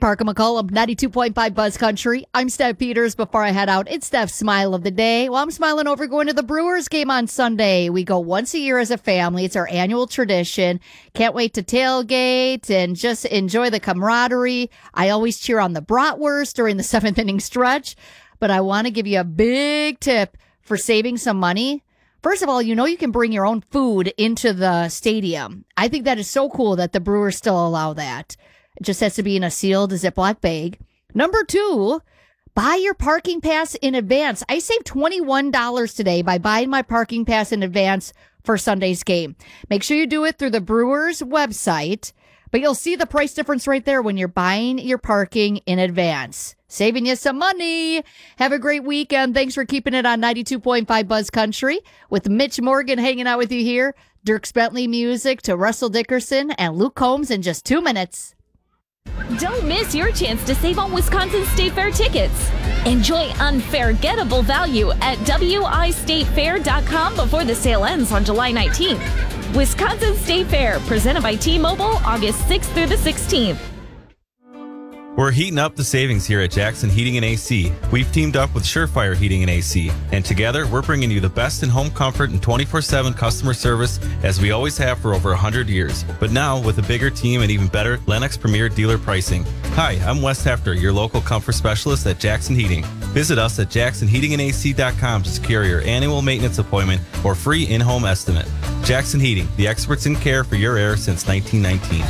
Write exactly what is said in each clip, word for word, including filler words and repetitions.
Parker McCollum, ninety-two point five Buzz Country. I'm Steph Peters. Before I head out, it's Steph's Smile of the Day. Well, I'm smiling over going to the Brewers game on Sunday. We go once a year as a family. It's our annual tradition. Can't wait to tailgate and just enjoy the camaraderie. I always cheer on the bratwurst during the seventh inning stretch, but I want to give you a big tip for saving some money. First of all, you know you can bring your own food into the stadium. I think that is so cool that the Brewers still allow that. It just has to be in a sealed Ziploc bag. Number two, buy your parking pass in advance. I saved twenty-one dollars today by buying my parking pass in advance for Sunday's game. Make sure you do it through the Brewers website, but you'll see the price difference right there when you're buying your parking in advance. Saving you some money. Have a great weekend. Thanks for keeping it on ninety-two point five Buzz Country with Mitch Morgan hanging out with you here. Dierks Bentley music to Russell Dickerson and Luke Combs in just two minutes. Don't miss your chance to save on Wisconsin State Fair tickets. Enjoy unforgettable value at W I state fair dot com before the sale ends on July nineteenth. Wisconsin State Fair, presented by T-Mobile, August sixth through the sixteenth. We're heating up the savings here at Jackson Heating and A C. We've teamed up with Surefire Heating and A C, and together we're bringing you the best in home comfort and twenty-four seven customer service as we always have for over one hundred years. But now with a bigger team and even better Lennox Premier dealer pricing. Hi, I'm Wes Hefter, your local comfort specialist at Jackson Heating. Visit us at jackson heating and a c dot com to secure your annual maintenance appointment or free in-home estimate. Jackson Heating, the experts in care for your air since nineteen nineteen.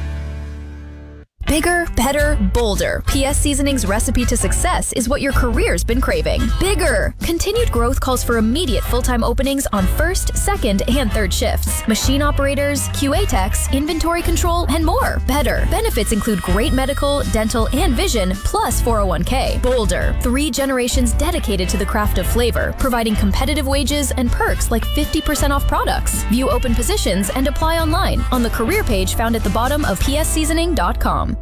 Bigger, better, bolder. P S Seasoning's recipe to success is what your career's been craving. Bigger! Continued growth calls for immediate full-time openings on first, second, and third shifts. Machine operators, Q A techs, inventory control, and more. Better. Benefits include great medical, dental, and vision, plus four oh one k. Bolder. Three generations dedicated to the craft of flavor, providing competitive wages and perks like fifty percent off products. View open positions and apply online on the career page found at the bottom of p s seasoning dot com.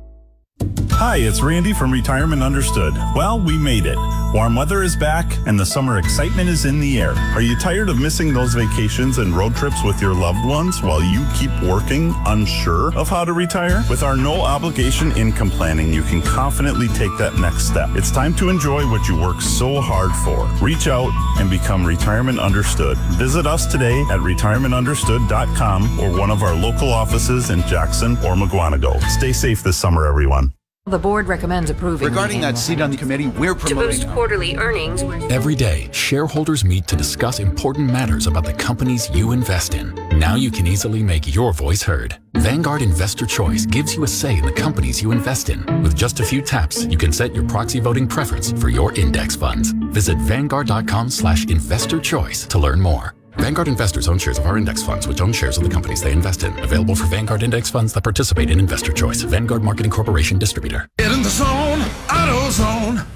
Hi, it's Randy from Retirement Understood. Well, we made it. Warm weather is back and the summer excitement is in the air. Are you tired of missing those vacations and road trips with your loved ones while you keep working, unsure of how to retire? With our no obligation income planning, you can confidently take that next step. It's time to enjoy what you work so hard for. Reach out and become Retirement Understood. Visit us today at retirement understood dot com or one of our local offices in Jackson or Mukwonago. Stay safe this summer, everyone. The board recommends approving. Regarding that seat on the committee, we're promoting to boost quarterly earnings. Every day, shareholders meet to discuss important matters about the companies you invest in. Now you can easily make your voice heard. Vanguard Investor Choice gives you a say in the companies you invest in. With just a few taps, you can set your proxy voting preference for your index funds. Visit vanguard dot com slash investor choice to learn more. Vanguard investors own shares of our index funds, which own shares of the companies they invest in. Available for Vanguard index funds that participate in Investor Choice. Vanguard Marketing Corporation distributor. Get in the zone, AutoZone.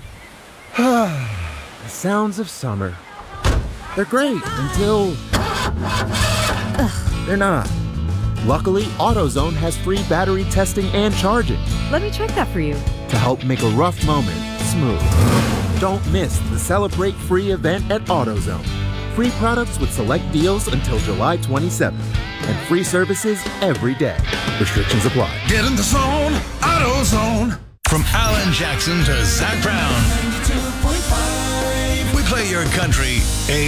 The sounds of summer. They're great until they're not. Luckily, AutoZone has free battery testing and charging. Let me check that for you. To help make a rough moment smooth. Don't miss the Celebrate Free event at AutoZone. Free products with select deals until July twenty-seventh. And free services every day. Restrictions apply. Get in the zone, AutoZone. From Alan Jackson to Zach Brown. We play your country A